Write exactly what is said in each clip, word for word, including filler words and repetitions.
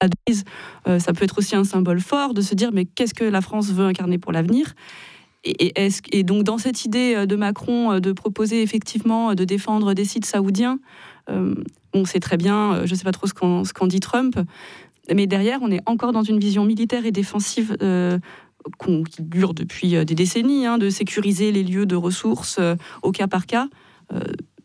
euh, ça peut être aussi un symbole fort de se dire mais qu'est-ce que la France veut incarner pour l'avenir ? Et, et, est-ce, et donc dans cette idée de Macron de proposer effectivement de défendre des sites saoudiens, euh, on sait très bien, je ne sais pas trop ce qu'en, ce qu'en dit Trump, mais derrière on est encore dans une vision militaire et défensive euh, qui dure depuis des décennies, hein, de sécuriser les lieux de ressources euh, au cas par cas, euh,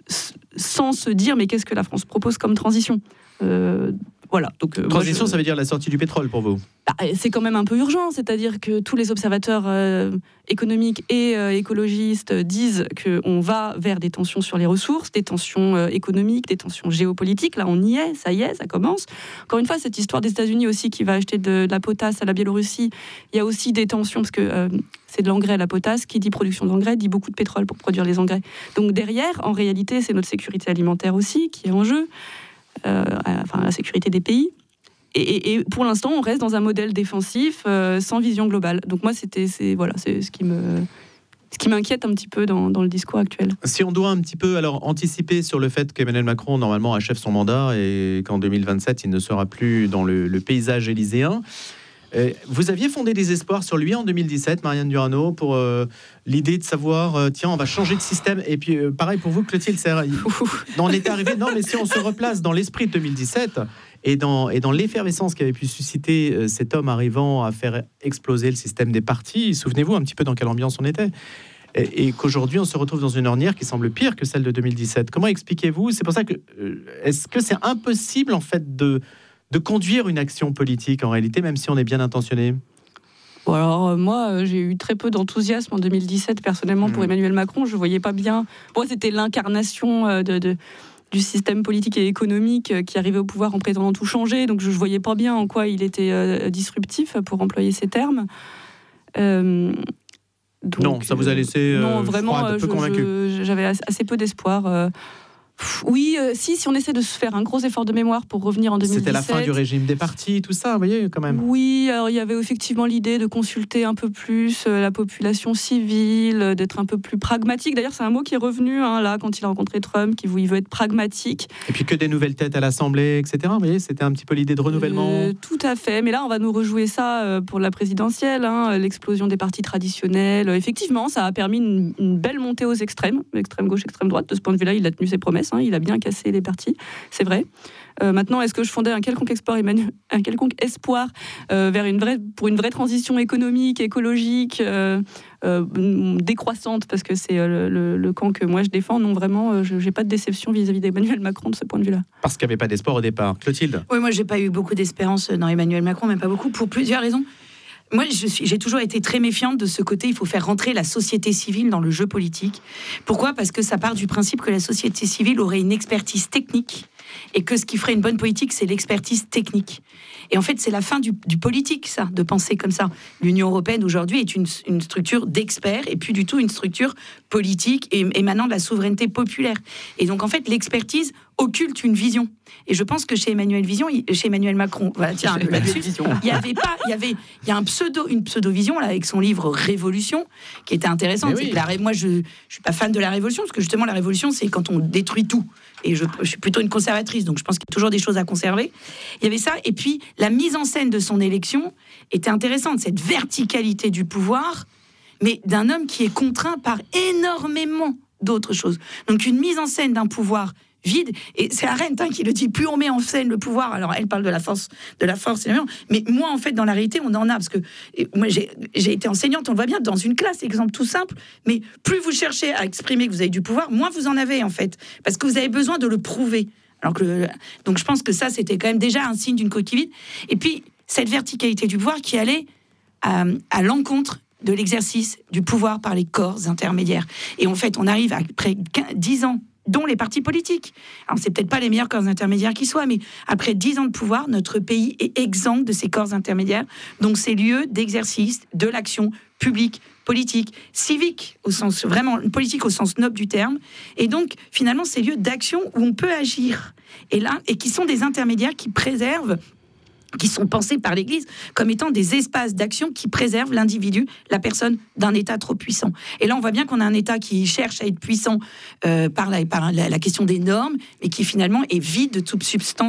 sans se dire mais qu'est-ce que la France propose comme transition ? euh, Voilà. Donc, euh, Transition, moi, je... ça veut dire la sortie du pétrole pour vous ? Bah, c'est quand même un peu urgent, c'est-à-dire que tous les observateurs euh, économiques et euh, écologistes disent qu'on va vers des tensions sur les ressources, des tensions euh, économiques, des tensions géopolitiques. Là, on y est, ça y est, ça commence. Encore une fois, cette histoire des États-Unis aussi qui va acheter de, de la potasse à la Biélorussie, il y a aussi des tensions parce que euh, c'est de l'engrais, la potasse, qui dit production d'engrais, dit beaucoup de pétrole pour produire les engrais. Donc derrière, en réalité, c'est notre sécurité alimentaire aussi qui est en jeu. Euh, enfin, la sécurité des pays. Et, et, et pour l'instant, on reste dans un modèle défensif euh, sans vision globale. Donc moi, c'était, c'est, voilà, c'est ce qui me... Ce qui m'inquiète un petit peu dans, dans le discours actuel. Si on doit un petit peu alors anticiper sur le fait qu'Emmanuel Macron normalement achève son mandat et qu'en deux mille vingt-sept il ne sera plus dans le, le paysage élyséen, euh, vous aviez fondé des espoirs sur lui en deux mille dix-sept, Marianne Durano, pour euh, l'idée de savoir euh, tiens, on va changer de système. Et puis euh, pareil pour vous, Clotilde Serre. On est arrivé. Non, mais si on se replace dans l'esprit de deux mille dix-sept. Et dans, et dans l'effervescence qu'avait pu susciter euh, cet homme arrivant à faire exploser le système des partis, souvenez-vous un petit peu dans quelle ambiance on était. Et, et qu'aujourd'hui, on se retrouve dans une ornière qui semble pire que celle de deux mille dix-sept. Comment expliquez-vous ? C'est pour ça que... Euh, est-ce que c'est impossible, en fait, de, de conduire une action politique, en réalité, même si on est bien intentionné ? Bon alors, euh, moi, euh, j'ai eu très peu d'enthousiasme en deux mille dix-sept, personnellement, mmh. pour Emmanuel Macron. Je ne voyais pas bien... Moi, c'était l'incarnation euh, de... de... du système politique et économique qui arrivait au pouvoir en prétendant tout changer. Donc je ne voyais pas bien en quoi il était euh, disruptif, pour employer ces termes. Euh, donc, non, ça vous a laissé euh, non, vraiment, froide, peu je, convaincu. Je, j'avais assez peu d'espoir. Euh, Oui, euh, si, si on essaie de se faire un gros effort de mémoire pour revenir en deux mille dix-sept. C'était la fin du régime des partis, tout ça, vous voyez, quand même. Oui, alors il y avait effectivement l'idée de consulter un peu plus euh, la population civile, euh, d'être un peu plus pragmatique. D'ailleurs, c'est un mot qui est revenu, hein, là, quand il a rencontré Trump, qui il veut être pragmatique. Et puis que des nouvelles têtes à l'Assemblée, et cetera. Vous voyez, c'était un petit peu l'idée de renouvellement. Euh, tout à fait, mais là, on va nous rejouer ça euh, pour la présidentielle, hein, l'explosion des partis traditionnels. Euh, effectivement, ça a permis une, une belle montée aux extrêmes, extrême gauche, extrême droite. De ce point de vue-là, il a tenu ses promesses, hein, il a bien cassé les partis, c'est vrai. Euh, maintenant, est-ce que je fondais un quelconque espoir, Emmanuel, un quelconque espoir euh, vers une vraie, pour une vraie transition économique, écologique, euh, euh, décroissante, parce que c'est euh, le, le camp que moi je défends. Non, vraiment, euh, je n'ai pas de déception vis-à-vis d'Emmanuel Macron de ce point de vue-là. Parce qu'il n'y avait pas d'espoir au départ. Clotilde ? Oui, moi, j'ai pas eu beaucoup d'espérance dans Emmanuel Macron, même pas beaucoup, pour plusieurs raisons. Moi, je suis, j'ai toujours été très méfiante de ce côté. Il faut faire rentrer la société civile dans le jeu politique. Pourquoi ? Parce que ça part du principe que la société civile aurait une expertise technique et que ce qui ferait une bonne politique, c'est l'expertise technique. Et en fait, c'est la fin du, du politique, ça, de penser comme ça. L'Union européenne, aujourd'hui, est une, une structure d'experts et plus du tout une structure politique et émanant de la souveraineté populaire. Et donc, en fait, l'expertise occulte une vision. Et je pense que chez Emmanuel Vision, chez Emmanuel Macron, voilà, tiens, là-dessus, il y avait pas, il y avait, il y a un pseudo, une pseudo-vision là avec son livre Révolution, qui était intéressante. Oui. C'est que la, moi, je, je suis pas fan de la Révolution parce que justement, la Révolution, c'est quand on détruit tout. Et je, je suis plutôt une conservatrice, donc je pense qu'il y a toujours des choses à conserver. Il y avait ça, et puis la mise en scène de son élection était intéressante, cette verticalité du pouvoir, mais d'un homme qui est contraint par énormément d'autres choses. Donc une mise en scène d'un pouvoir vide, et c'est Arendt hein, qui le dit, plus on met en scène le pouvoir, alors elle parle de la force, de la force, mais moi en fait dans la réalité on en a, parce que moi j'ai, j'ai été enseignante, on le voit bien, dans une classe, exemple tout simple, mais plus vous cherchez à exprimer que vous avez du pouvoir, moins vous en avez en fait, parce que vous avez besoin de le prouver. Alors que le, donc je pense que ça c'était quand même déjà un signe d'une coquille vide, et puis cette verticalité du pouvoir qui allait à, à l'encontre de l'exercice du pouvoir par les corps intermédiaires, et en fait on arrive après dix ans dont les partis politiques. Alors, c'est peut-être pas les meilleurs corps intermédiaires qui soient, mais après dix ans de pouvoir, notre pays est exempt de ces corps intermédiaires, donc ces lieux d'exercice de l'action publique, politique, civique, au sens vraiment politique au sens noble du terme, et donc finalement ces lieux d'action où on peut agir, et là, et qui sont des intermédiaires qui préservent, qui sont pensés par l'Église comme étant des espaces d'action qui préservent l'individu, la personne, d'un État trop puissant. Et là, on voit bien qu'on a un État qui cherche à être puissant euh, par, la, par la, la question des normes, mais qui finalement est vide de toute substance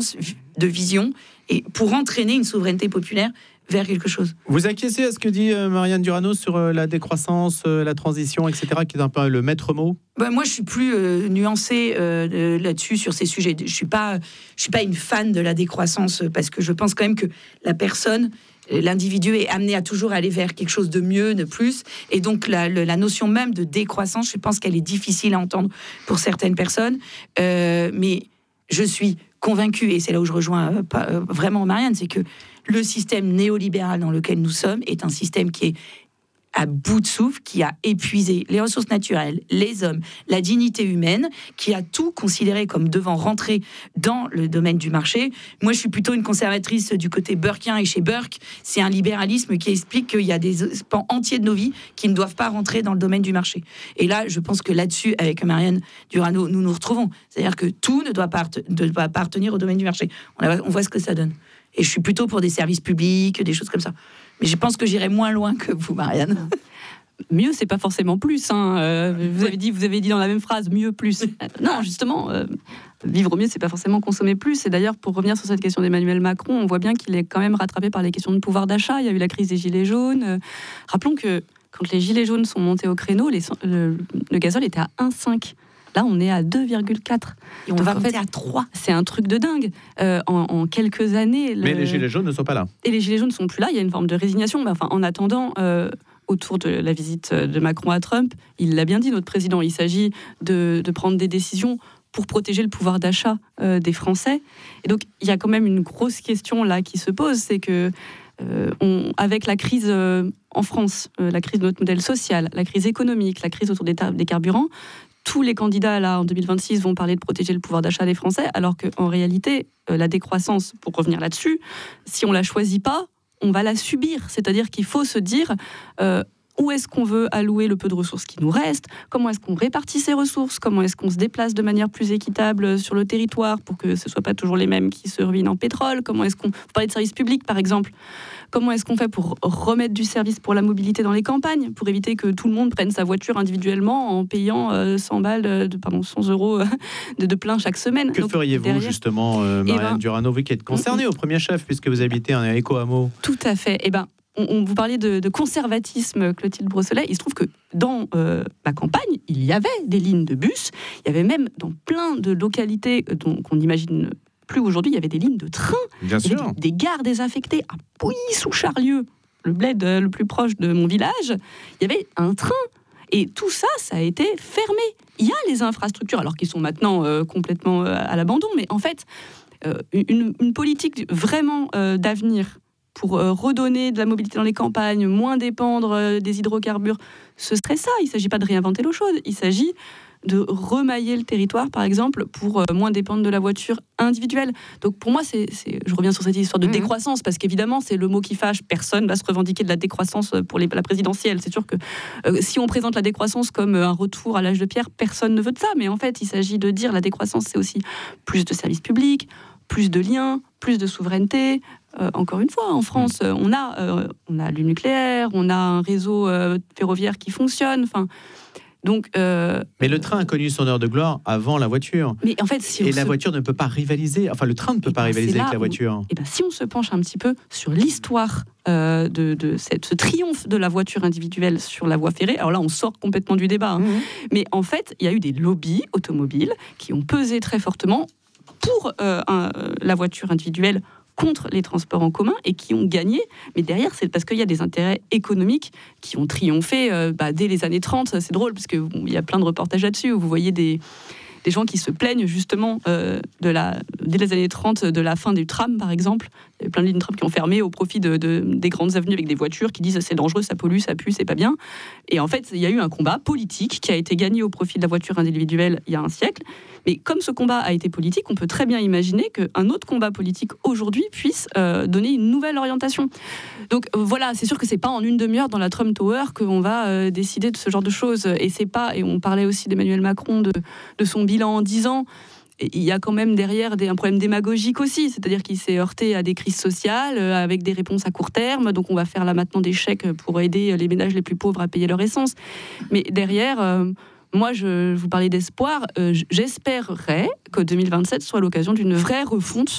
de vision, et pour entraîner une souveraineté populaire vers quelque chose. Vous acquiescez à ce que dit euh, Marianne Durano sur euh, la décroissance, euh, la transition, et cetera, qui est un peu le maître mot? Bah, moi, je suis plus euh, nuancée euh, là-dessus, sur ces sujets. Je suis pas, je suis pas une fan de la décroissance, parce que je pense quand même que la personne, l'individu est amené à toujours aller vers quelque chose de mieux, de plus. Et donc, la, la notion même de décroissance, je pense qu'elle est difficile à entendre pour certaines personnes. Euh, mais je suis convaincue, et c'est là où je rejoins euh, pas, euh, vraiment Marianne, c'est que le système néolibéral dans lequel nous sommes est un système qui est à bout de souffle, qui a épuisé les ressources naturelles, les hommes, la dignité humaine, qui a tout considéré comme devant rentrer dans le domaine du marché. Moi, je suis plutôt une conservatrice du côté burkien, et chez Burke, c'est un libéralisme qui explique qu'il y a des pans entiers de nos vies qui ne doivent pas rentrer dans le domaine du marché. Et là, je pense que là-dessus, avec Marianne Durano, nous nous retrouvons. C'est-à-dire que tout ne doit pas appartenir au domaine du marché. On, a, on voit ce que ça donne. Et je suis plutôt pour des services publics, des choses comme ça. Mais je pense que j'irai moins loin que vous, Marianne. Mieux, c'est pas forcément plus. Hein. Euh, vous avez dit, vous avez dit dans la même phrase, mieux, plus. Non, justement, euh, vivre mieux, c'est pas forcément consommer plus. Et d'ailleurs, pour revenir sur cette question d'Emmanuel Macron, on voit bien qu'il est quand même rattrapé par les questions de pouvoir d'achat. Il y a eu la crise des gilets jaunes. Euh, rappelons que quand les gilets jaunes sont montés au créneau, les, le, le gazole était à un virgule cinq. Là, on est à deux virgule quatre. Et on Donc, va monter à trois. C'est un truc de dingue. Euh, en, en quelques années... Le... Mais les gilets jaunes ne sont pas là. Et les gilets jaunes ne sont plus là. Il y a une forme de résignation. Mais enfin, en attendant, euh, autour de la visite de Macron à Trump, il l'a bien dit, notre président, il s'agit de, de prendre des décisions pour protéger le pouvoir d'achat euh, des Français. Et donc, il y a quand même une grosse question là qui se pose, c'est que euh, on, avec la crise euh, en France, euh, la crise de notre modèle social, la crise économique, la crise autour des, tar- des carburants, tous les candidats là en deux mille vingt-six vont parler de protéger le pouvoir d'achat des Français, alors qu'en réalité, euh, la décroissance, pour revenir là-dessus, si on la choisit pas, on va la subir. C'est-à-dire qu'il faut se dire euh, où est-ce qu'on veut allouer le peu de ressources qui nous reste, comment est-ce qu'on répartit ces ressources, comment est-ce qu'on se déplace de manière plus équitable sur le territoire pour que ce ne soit pas toujours les mêmes qui se ruinent en pétrole, comment est-ce qu'on... Vous parlez de services publics par exemple. Comment est-ce qu'on fait pour remettre du service pour la mobilité dans les campagnes, pour éviter que tout le monde prenne sa voiture individuellement en payant euh, cent balles, de, pardon, cent euros de, de plein chaque semaine. Que Donc, feriez-vous derrière... justement, euh, Marianne ben, Durano, vous qui êtes concernée au premier chef, puisque vous habitez un éco-hameau? Tout à fait. Eh ben, on, on vous parlait de, de conservatisme, Clotilde Brosselet. Il se trouve que dans euh, ma campagne, il y avait des lignes de bus. Il y avait même dans plein de localités dont, qu'on imagine plus aujourd'hui, il y avait des lignes de train. Bien il y sûr. avait des, des gares désaffectées à Pouilly-sous-Charlieu, le bled le plus proche de mon village. Il y avait un train. Et tout ça, ça a été fermé. Il y a les infrastructures, alors qu'ils sont maintenant euh, complètement euh, à l'abandon, mais en fait, euh, une, une politique vraiment euh, d'avenir pour euh, redonner de la mobilité dans les campagnes, moins dépendre euh, des hydrocarbures, ce serait ça. Il ne s'agit pas de réinventer l'eau chaude, il s'agit de remailler le territoire, par exemple, pour euh, moins dépendre de la voiture individuelle. Donc pour moi, c'est, c'est, je reviens sur cette histoire de mmh. décroissance, parce qu'évidemment, c'est le mot qui fâche. Personne ne va se revendiquer de la décroissance pour les, la présidentielle. C'est sûr que euh, si on présente la décroissance comme un retour à l'âge de pierre, personne ne veut de ça. Mais en fait, il s'agit de dire la décroissance, c'est aussi plus de services publics, plus de liens, plus de souveraineté. Euh, encore une fois, en France, euh, on a, euh, on a le nucléaire, on a un réseau euh, ferroviaire qui fonctionne. Enfin, donc. Euh, mais le train a connu son heure de gloire avant la voiture. Mais en fait, si et on la se... voiture ne peut pas rivaliser. Enfin, le train ne peut et pas ben rivaliser avec la où, voiture. Et ben, si on se penche un petit peu sur l'histoire euh, de, de cette, ce triomphe de la voiture individuelle sur la voie ferrée, alors là, on sort complètement du débat. Hein, mmh. Mais en fait, il y a eu des lobbies automobiles qui ont pesé très fortement pour euh, un, la voiture individuelle contre les transports en commun et qui ont gagné. Mais derrière, c'est parce qu'il y a des intérêts économiques qui ont triomphé euh, bah, dès les années trente. C'est drôle, parce qu'il bon, y a plein de reportages là-dessus où vous voyez des, des gens qui se plaignent justement euh, de la, dès les années trente de la fin du tram, par exemple. Il y a plein de lignes de tram qui ont fermé au profit de, de, des grandes avenues avec des voitures qui disent c'est dangereux, ça pollue, ça pue, c'est pas bien. Et en fait, il y a eu un combat politique qui a été gagné au profit de la voiture individuelle il y a un siècle. Mais comme ce combat a été politique, on peut très bien imaginer qu'un autre combat politique aujourd'hui puisse euh, donner une nouvelle orientation. Donc euh, voilà, c'est sûr que c'est pas en une demi-heure dans la Trump Tower qu'on va euh, décider de ce genre de choses. Et c'est pas, et on parlait aussi d'Emmanuel Macron, de, de son bilan en dix ans. Il y a quand même derrière des, un problème démagogique aussi, c'est-à-dire qu'il s'est heurté à des crises sociales euh, avec des réponses à court terme. Donc on va faire là maintenant des chèques pour aider les ménages les plus pauvres à payer leur essence. Mais derrière... Euh, Moi, je, je vous parlais d'espoir. Euh, j'espérerais que deux mille vingt-sept soit l'occasion d'une vraie refonte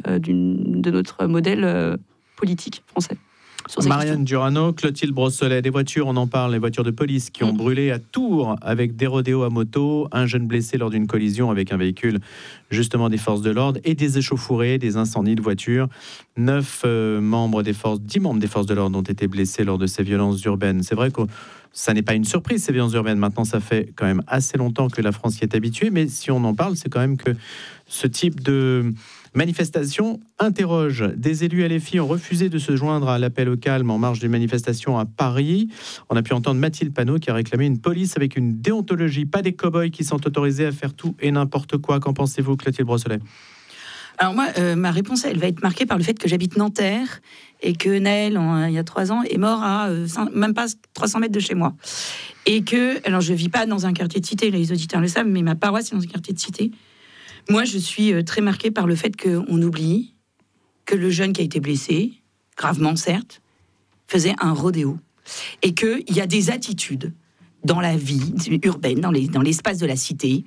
euh, d'une, de notre modèle euh, politique français. Marianne Durano, Clotilde Brossolet, des voitures, on en parle, les voitures de police qui ont mmh. brûlé à Tours avec des rodéos à moto, un jeune blessé lors d'une collision avec un véhicule justement des forces de l'ordre et des échauffourées, des incendies de voitures. Neuf euh, membres des forces, dix membres des forces de l'ordre ont été blessés lors de ces violences urbaines. C'est vrai que ça n'est pas une surprise, ces violences urbaines. Maintenant, ça fait quand même assez longtemps que la France y est habituée, mais si on en parle, c'est quand même que ce type de manifestation interroge. Des élus L F I ont refusé de se joindre à l'appel au calme en marge d'une manifestation à Paris. On a pu entendre Mathilde Panot qui a réclamé une police avec une déontologie, pas des cow-boys qui sont autorisés à faire tout et n'importe quoi. Qu'en pensez-vous, Clotilde Brossolet ? Alors moi, euh, ma réponse, elle va être marquée par le fait que j'habite Nanterre et que Naël, en, il y a trois ans, est mort à euh, cinq, même pas trois cents mètres de chez moi. Et que, alors je vis pas dans un quartier de cité, les auditeurs le savent, mais ma paroisse est dans un quartier de cité. Moi, je suis très marquée par le fait qu'on oublie que le jeune qui a été blessé, gravement certes, faisait un rodéo. Et qu'il y a des attitudes dans la vie urbaine, dans, les, dans l'espace de la cité,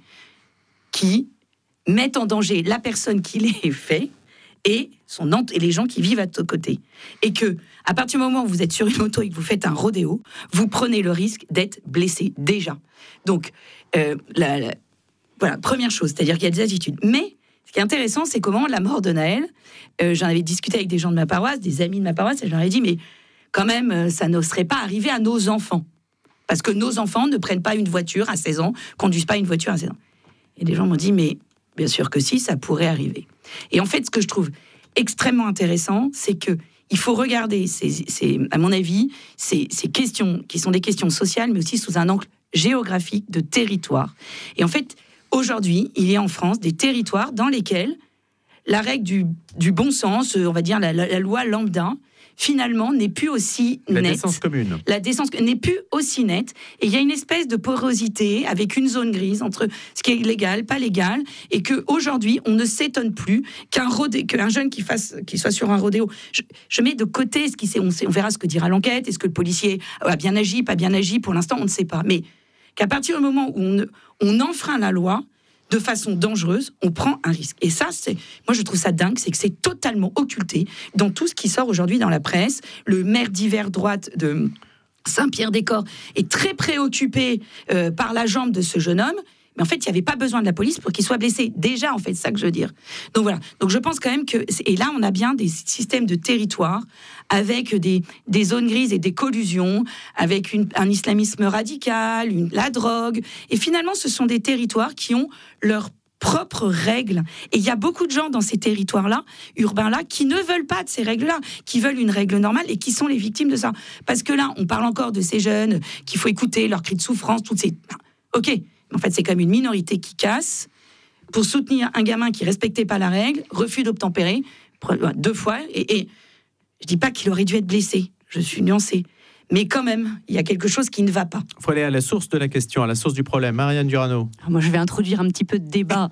qui mettent en danger la personne qui les fait et, son, et les gens qui vivent à côté. Et que, à partir du moment où vous êtes sur une moto et que vous faites un rodéo, vous prenez le risque d'être blessé déjà. Donc, euh, la... la Voilà, première chose, c'est-à-dire qu'il y a des attitudes. Mais ce qui est intéressant, c'est comment la mort de Naël, euh, j'en avais discuté avec des gens de ma paroisse, des amis de ma paroisse, et je leur ai dit, mais quand même, ça ne serait pas arrivé à nos enfants. Parce que nos enfants ne prennent pas une voiture à seize ans, conduisent pas une voiture à seize ans. Et les gens m'ont dit, mais bien sûr que si, ça pourrait arriver. Et en fait, ce que je trouve extrêmement intéressant, c'est que il faut regarder, ces, ces, à mon avis, ces, ces questions, qui sont des questions sociales, mais aussi sous un angle géographique de territoire. Et en fait, aujourd'hui, il y a en France des territoires dans lesquels la règle du, du bon sens, on va dire la, la, la loi lambda, finalement n'est plus aussi nette. La décence commune. La décence n'est plus aussi nette. Et il y a une espèce de porosité avec une zone grise entre ce qui est légal, pas légal, et qu'aujourd'hui, on ne s'étonne plus qu'un, rodé, qu'un jeune qui, fasse, qui soit sur un rodéo... Je, je mets de côté ce qui sait, on, sait, on verra ce que dira l'enquête, est-ce que le policier a bien agi, pas bien agi, pour l'instant, on ne sait pas. Mais qu'à partir du moment où on, on enfreint la loi de façon dangereuse, on prend un risque. Et ça, c'est, moi, je trouve ça dingue, c'est que c'est totalement occulté dans tout ce qui sort aujourd'hui dans la presse. Le maire d'hiver droite de Saint-Pierre-des-Corps est très préoccupé euh, par la jambe de ce jeune homme. Mais en fait, il n'y avait pas besoin de la police pour qu'il soit blessé. Déjà, en fait, c'est ça que je veux dire. Donc voilà. Donc je pense quand même que... Et là, on a bien des systèmes de territoire avec des, des zones grises et des collusions, avec une, un islamisme radical, une, la drogue. Et finalement, ce sont des territoires qui ont leurs propres règles. Et il y a beaucoup de gens dans ces territoires-là, urbains-là, qui ne veulent pas de ces règles-là, qui veulent une règle normale et qui sont les victimes de ça. Parce que là, on parle encore de ces jeunes qu'il faut écouter leurs cris de souffrance, toutes ces... Ok. En fait, c'est quand même une minorité qui casse pour soutenir un gamin qui respectait pas la règle, refus d'obtempérer, deux fois, et, et je dis pas qu'il aurait dû être blessé, je suis nuancée, mais quand même, il y a quelque chose qui ne va pas. Il faut aller à la source de la question, à la source du problème. Marianne Durano. Alors moi, je vais introduire un petit peu de débat.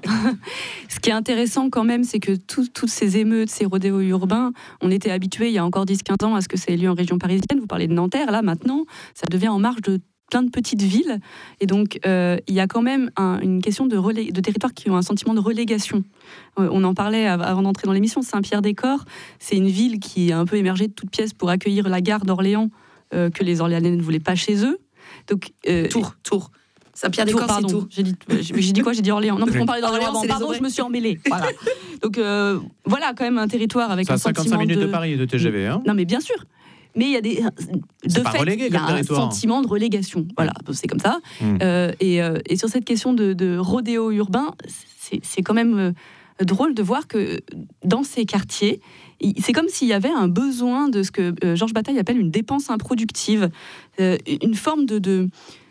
Ce qui est intéressant quand même, c'est que tout, toutes ces émeutes, ces rodéos urbains, on était habitués il y a encore dix à quinze ans à ce que ça ait lieu en région parisienne. Vous parlez de Nanterre, là, maintenant, ça devient en marge de plein de petites villes, et donc euh, il y a quand même un, une question de, relé- de territoires qui ont un sentiment de relégation. Euh, on en parlait avant d'entrer dans l'émission, Saint-Pierre-des-Corps, c'est une ville qui a un peu émergé de toutes pièces pour accueillir la gare d'Orléans, euh, que les Orléanais ne voulaient pas chez eux. Donc, euh, Tours, Tours. Saint-Pierre-des-Corps, Tours, c'est Tours. J'ai dit, j'ai dit quoi J'ai dit Orléans. Non, parce qu'on parlait d'Orléans, Orléans, pardon, je me suis emmêlée. Voilà. Donc euh, voilà, quand même un territoire avec c'est un à sentiment cinquante-cinq minutes de... de Paris, de T G V. Hein. Non, mais bien sûr. Mais il y a des, de pas fait, relégué il y a comme un territoire. sentiment de relégation. Voilà, c'est comme ça. Mmh. Euh, et, euh, et sur cette question de, de rodéo urbain, c'est, c'est quand même euh, drôle de voir que dans ces quartiers, c'est comme s'il y avait un besoin de ce que euh, Georges Bataille appelle une dépense improductive, euh, une forme de... de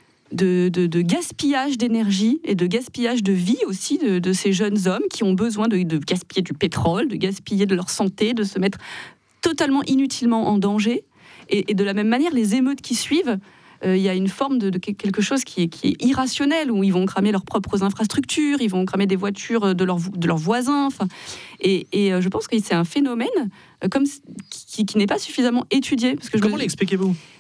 De, de, de gaspillage d'énergie et de gaspillage de vie aussi de, de ces jeunes hommes qui ont besoin de, de gaspiller du pétrole, de gaspiller de leur santé, de se mettre totalement inutilement en danger. Et, et de la même manière, les émeutes qui suivent, il euh, y a une forme de, de quelque chose qui est, qui est irrationnel, où ils vont cramer leurs propres infrastructures, ils vont cramer des voitures de, leur, de leurs voisins. Et, et euh, je pense que c'est un phénomène euh, comme, qui, qui n'est pas suffisamment étudié. Parce que Comment je, l'expliquez-vous ?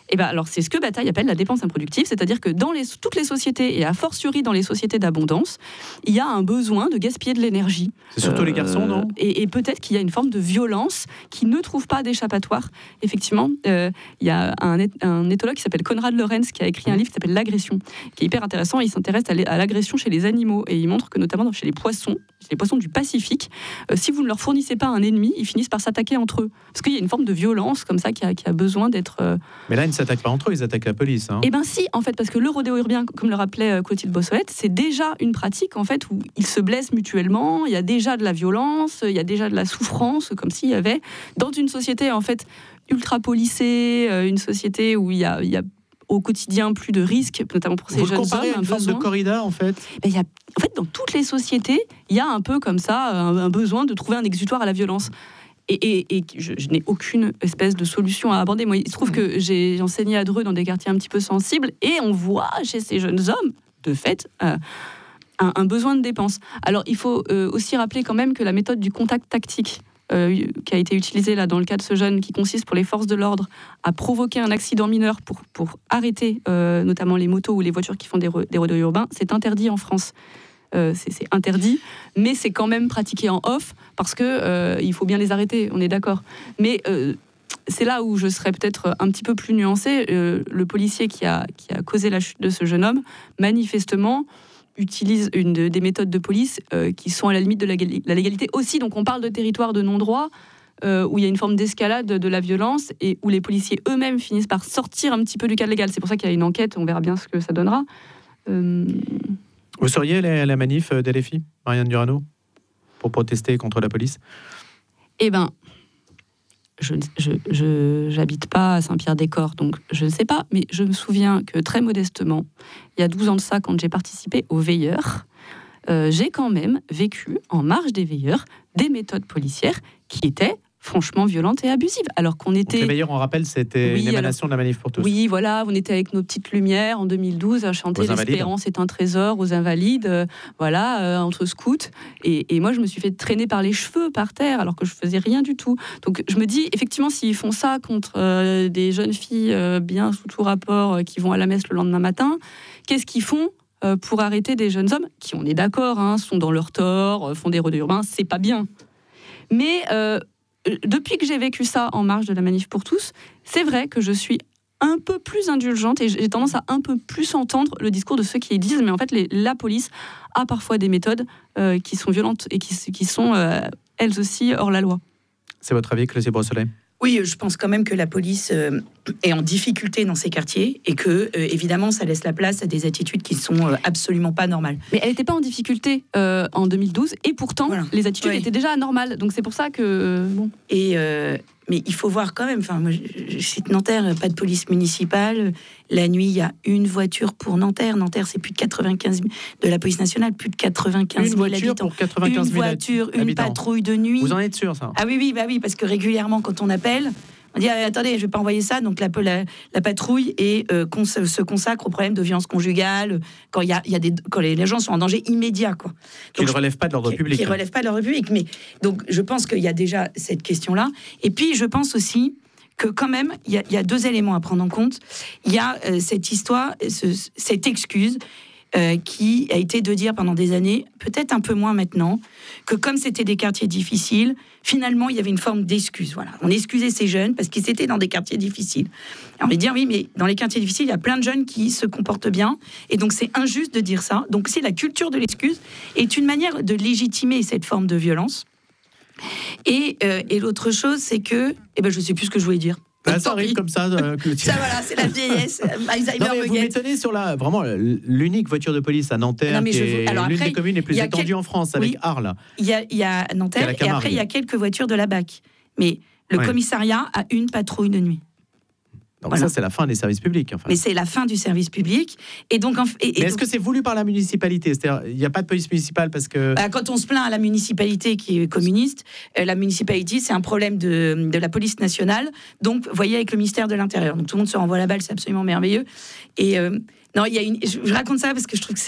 Eh ben, alors, c'est ce que Bataille appelle la dépense improductive, c'est-à-dire que dans les, toutes les sociétés, et a fortiori dans les sociétés d'abondance, il y a un besoin de gaspiller de l'énergie. C'est surtout euh, les garçons, non ? Et, et peut-être qu'il y a une forme de violence qui ne trouve pas d'échappatoire. Effectivement, euh, il y a un, un éthologue qui s'appelle Konrad Lorenz qui a écrit un livre qui s'appelle L'agression, qui est hyper intéressant. Il s'intéresse à l'agression chez les animaux et il montre que notamment chez les poissons, chez les poissons du Pacifique, euh, si vous ne leur fournissez pas un ennemi, ils finissent par s'attaquer entre eux. Parce qu'il y a une forme de violence comme ça qui a, qui a besoin d'être... Euh... Mais là, ils ne s'attaquent pas entre eux, ils attaquent la police. Hein. Eh bien si, en fait, parce que le rodéo urbain, comme le rappelait euh, Clotilde Bossolette, c'est déjà une pratique en fait où ils se blessent mutuellement, il y a déjà de la violence, il y a déjà de la souffrance, comme s'il y avait, dans une société en fait ultra policée, euh, une société où il y a, il y a au quotidien plus de risques, notamment pour ces Vous jeunes hommes. Vous comparez à une forme de corrida, en fait ben, il y a, en fait, dans toutes les sociétés, il y a un peu comme ça, un, un besoin de trouver un exutoire à la violence. Et, et, et je, je n'ai aucune espèce de solution à aborder. Moi, il se trouve que j'ai enseigné à Dreux dans des quartiers un petit peu sensibles, et on voit chez ces jeunes hommes, de fait, euh, un, un besoin de dépense. Alors, il faut euh, aussi rappeler quand même que la méthode du contact tactique, Euh, qui a été utilisé là dans le cas de ce jeune, qui consiste pour les forces de l'ordre à provoquer un accident mineur pour, pour arrêter euh, notamment les motos ou les voitures qui font des, re, des rodéos urbains, c'est interdit en France. Euh, c'est, c'est interdit, mais c'est quand même pratiqué en off parce que euh, il faut bien les arrêter, on est d'accord. Mais euh, c'est là où je serais peut-être un petit peu plus nuancée. Euh, le policier qui a, qui a causé la chute de ce jeune homme, manifestement, utilise une de, des méthodes de police euh, qui sont à la limite de la, la légalité aussi. Donc on parle de territoire de non-droit euh, où il y a une forme d'escalade de, de la violence et où les policiers eux-mêmes finissent par sortir un petit peu du cadre légal. C'est pour ça qu'il y a une enquête, on verra bien ce que ça donnera. Euh... Vous seriez à la, la manif d'L F I, Marianne Durano, pour protester contre la police ? Eh bien, je je j'habite pas à Saint-Pierre-des-Corps, donc je ne sais pas, mais je me souviens que très modestement, il y a douze ans de ça, quand j'ai participé aux Veilleurs, euh, j'ai quand même vécu, en marge des Veilleurs, des méthodes policières qui étaient franchement violentes et abusives. Alors qu'on était... Donc les Veilleurs, on rappelle, c'était oui, une émanation alors, de la manif pour tous. Oui, voilà, on était avec nos petites lumières en deux mille douze à chanter l'espérance est un trésor aux invalides, euh, voilà, euh, entre scouts. Et, et moi, je me suis fait traîner par les cheveux par terre alors que je faisais rien du tout. Donc je me dis, effectivement, s'ils font ça contre euh, des jeunes filles euh, bien sous tout rapport euh, qui vont à la messe le lendemain matin, qu'est-ce qu'ils font euh, pour arrêter des jeunes hommes qui, on est d'accord, hein, sont dans leur tort, euh, font des rodéos urbains, c'est pas bien. Mais... Euh, depuis que j'ai vécu ça en marge de la manif pour tous, c'est vrai que je suis un peu plus indulgente et j'ai tendance à un peu plus entendre le discours de ceux qui disent mais en fait les, la police a parfois des méthodes euh, qui sont violentes et qui, qui sont euh, elles aussi hors la loi. C'est votre avis, Clotilde Bossolette ? Oui, je pense quand même que la police euh, est en difficulté dans ces quartiers et que, euh, évidemment, ça laisse la place à des attitudes qui sont euh, absolument pas normales. Mais elle n'était pas en difficulté euh, en deux mille douze et pourtant, voilà. les attitudes oui. étaient déjà anormales. Donc c'est pour ça que... Euh, bon. Et... Euh, Mais il faut voir quand même, enfin, moi, je cite Nanterre, pas de police municipale. La nuit, il y a une voiture pour Nanterre. Nanterre, c'est plus de quatre-vingt-quinze de la police nationale, plus de quatre-vingt-quinze mille habitants. Pour quatre-vingt-quinze une voiture, une habitants. patrouille de nuit. Vous en êtes sûr, ça ? Ah oui, oui, bah oui, parce que régulièrement, quand on appelle, on dit ah, attendez, je vais pas envoyer ça. Donc la, la, la patrouille et euh, cons- se consacre au problème de violence conjugale quand il y a, y a des, quand les, les gens sont en danger immédiat, quoi. Qui ne relèvent pas de l'ordre public. Qui ne relèvent pas de l'ordre public. Mais donc je pense qu'il y a déjà cette question-là. Et puis je pense aussi que quand même il y, y a deux éléments à prendre en compte. Il y a euh, cette histoire, ce, cette excuse. Euh, qui a été de dire pendant des années, peut-être un peu moins maintenant, que comme c'était des quartiers difficiles, finalement, il y avait une forme d'excuse. Voilà. On excusait ces jeunes parce qu'ils étaient dans des quartiers difficiles. Alors, on va dire, oui, mais dans les quartiers difficiles, il y a plein de jeunes qui se comportent bien, et donc c'est injuste de dire ça. Donc, c'est la culture de l'excuse est une manière de légitimer cette forme de violence. Et, euh, et l'autre chose, c'est que... Eh ben, je ne sais plus ce que je voulais dire. Ah, ça arrive comme ça, euh, ça voilà, c'est la vieillesse. Alzheimer non, mais vous m'étonnez sur la vraiment l'unique voiture de police à Nanterre, non, qui est alors l'une après, des communes les plus étendues quel... en France, avec oui, Arles. Il y a, il y a Nanterre il y a et après il y a quelques voitures de la B A C, mais le ouais. commissariat a une patrouille de nuit. Donc voilà. Ça, c'est la fin des services publics. Enfin. Mais c'est la fin du service public. Et donc, et, et Mais est-ce donc, que c'est voulu par la municipalité ? C'est-à-dire, il n'y a pas de police municipale parce que... Bah, quand on se plaint à la municipalité qui est communiste, euh, la municipalité, c'est un problème de, de la police nationale. Donc, vous voyez, avec le ministère de l'Intérieur. Donc, tout le monde se renvoie la balle, c'est absolument merveilleux. Et euh, non, il y a une... Je, je raconte ça parce que je trouve que c'est...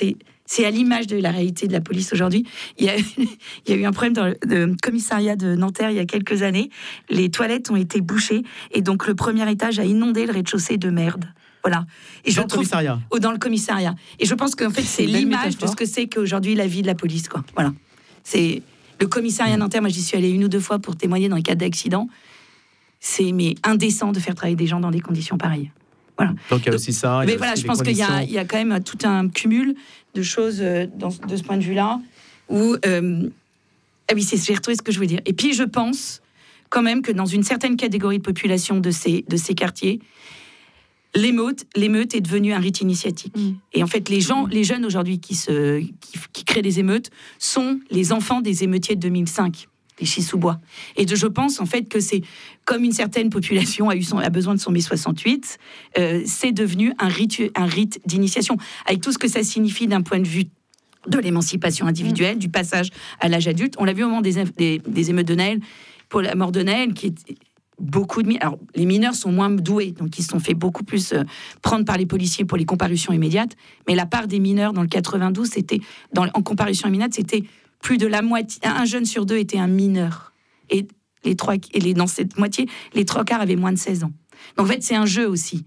C'est à l'image de la réalité de la police aujourd'hui. Il y a, il y a eu un problème dans le, le commissariat de Nanterre il y a quelques années. Les toilettes ont été bouchées et donc le premier étage a inondé le rez-de-chaussée de merde. Voilà. Et dans je le trouve, commissariat. Oh, dans le commissariat. Et je pense qu'en fait, c'est Une belle l'image métaphore. de ce que c'est qu'aujourd'hui la vie de la police, quoi. Voilà. C'est le commissariat Nanterre. Moi, j'y suis allée une ou deux fois pour témoigner dans les cas d'accident. C'est mais indécent de faire travailler des gens dans des conditions pareilles. Voilà. Donc il y a aussi ça. il y Mais a voilà, aussi je les pense qu'il y a, conditions. il y a quand même tout un cumul de choses euh, dans, de ce point de vue-là. Où, euh, ah oui, c'est, j'ai retrouvé ce que je voulais dire. Et puis je pense quand même que dans une certaine catégorie de population de ces, de ces quartiers, l'émeute, l'émeute est devenue un rite initiatique. Mmh. Et en fait, les gens, les jeunes aujourd'hui qui, se, qui, qui créent des émeutes sont les enfants des émeutiers de deux mille cinq. Les Chis-sous-Bois. Et de, je pense en fait que c'est comme une certaine population a, eu son, a besoin de son mai soixante-huit, euh, c'est devenu un rite, un rite d'initiation, avec tout ce que ça signifie d'un point de vue de l'émancipation individuelle, mmh. du passage à l'âge adulte. On l'a vu au moment des, des, des émeutes de Naël, pour la mort de Naël, qui est beaucoup de... Alors, les mineurs sont moins doués, donc ils se sont fait beaucoup plus euh, prendre par les policiers pour les comparutions immédiates, mais la part des mineurs dans le quatre-vingt-douze, c'était, dans, en comparution immédiate, c'était plus de la moitié, un jeune sur deux était un mineur. Et, les trois, et les, dans cette moitié, les trois quarts avaient moins de seize ans. Donc en fait, c'est un jeu aussi.